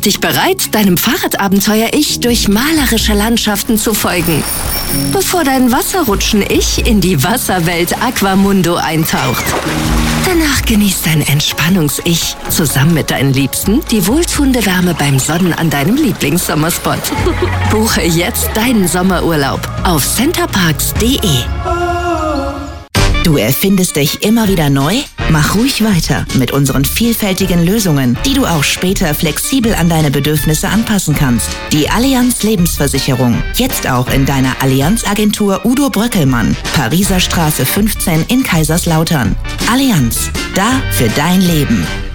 dich bereit, deinem Fahrradabenteuer-Ich durch malerische Landschaften zu folgen, bevor dein Wasserrutschen-Ich in die Wasserwelt Aquamundo eintaucht. Danach genießt dein Entspannungs-Ich zusammen mit deinen Liebsten die wohltuende Wärme beim Sonnen an deinem Lieblingssommerspot. Buche jetzt deinen Sommerurlaub auf centerparks.de. Du erfindest dich immer wieder neu? Mach ruhig weiter mit unseren vielfältigen Lösungen, die du auch später flexibel an deine Bedürfnisse anpassen kannst. Die Allianz Lebensversicherung. Jetzt auch in deiner Allianz-Agentur Udo Bröckelmann. Pariser Straße 15 in Kaiserslautern. Allianz. Da für dein Leben.